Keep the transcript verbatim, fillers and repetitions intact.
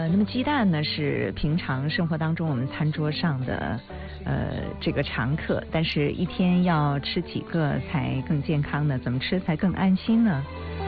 那么鸡蛋呢是平常生活当中我们餐桌上的呃这个常客，但是一天要吃几个才更健康呢？怎么吃才更安心呢？